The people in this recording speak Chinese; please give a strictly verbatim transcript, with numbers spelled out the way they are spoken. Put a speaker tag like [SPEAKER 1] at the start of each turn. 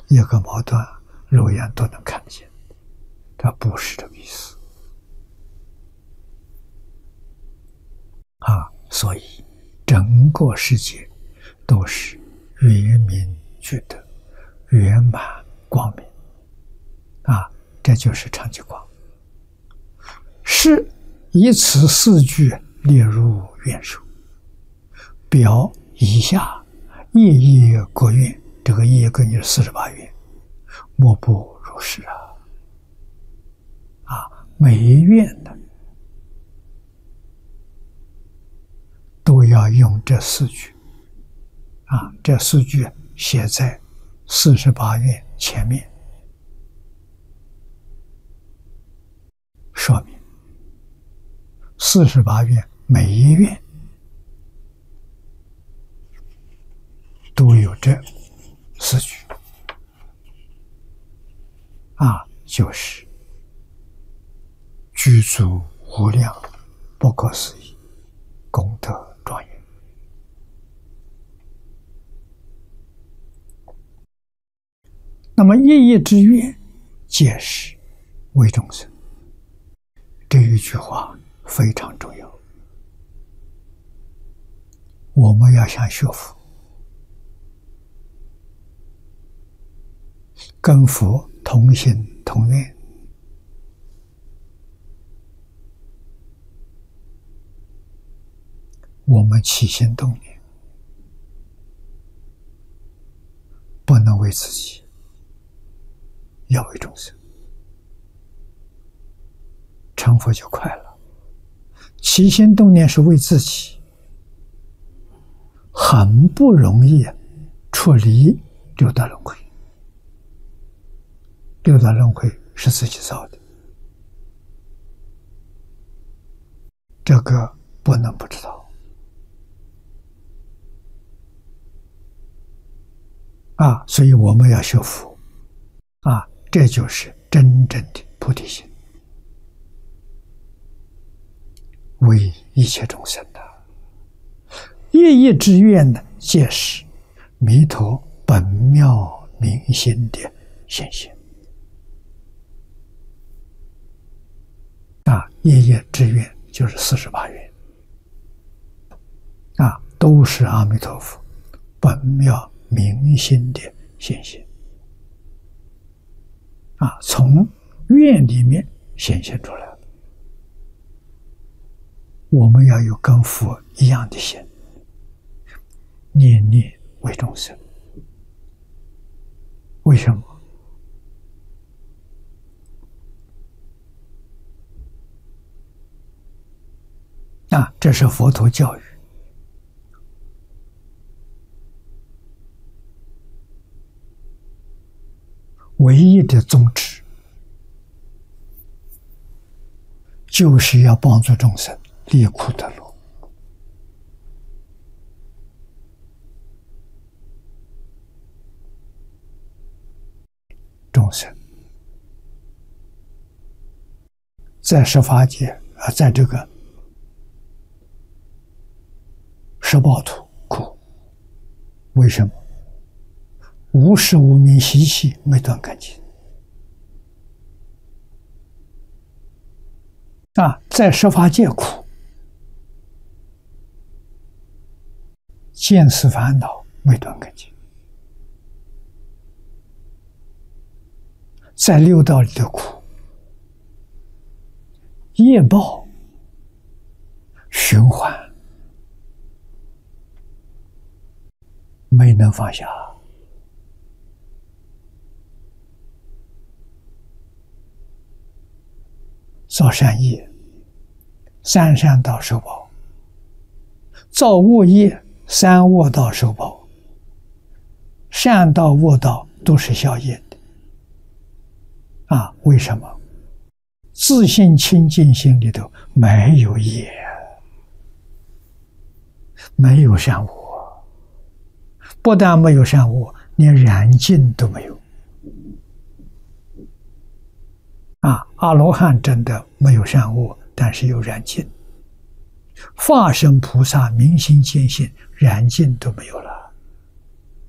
[SPEAKER 1] 一个矛盾，肉眼都能看见，这不是这个意思啊！所以整个世界都是圆明具德、圆满光明啊！这就是常寂光。是以此四句列入愿受，表以下夜夜各愿，这个夜跟你是四十八愿，莫不如是啊！啊，每一愿的都要用这四句啊，这四句写在四十八愿前面，说明四十八愿每一愿都有这四句啊，就是具足无量不可思议功德庄严。那么一叶之愿，皆是为众生，这一句话非常重要，我们要想学佛，跟佛同心同愿，我们起心动念不能为自己，要为众生，成佛就快了。起心动念是为自己，很不容易出离六道轮回。六道轮回是自己造的，这个不能不知道啊！所以我们要学佛啊，这就是真正的菩提心，为一切众生的夜夜之愿呢，皆是弥陀本妙明心的显现啊！夜夜之愿就是四十八愿啊，都是阿弥陀佛本妙明心的显现啊，从愿里面显现出来了。我们要有跟佛一样的心，念念为众生。为什么？啊，这是佛陀教育。唯一的宗旨就是要帮助众生离苦得乐。众生在十法界啊，在这个十报土苦，为什么？无始无明习气没断干净啊，在十法界苦，见思烦恼没断干净，在六道里的苦，业报循环没能放下。造善业，三善道受报；造恶业，三恶道受报。善道、恶道都是消业的啊！为什么？自信清净心里头没有业，没有善恶，不但没有善恶，连染净都没有。啊，阿罗汉真的没有善恶，但是有染净；法身菩萨明心见性，染净都没有了。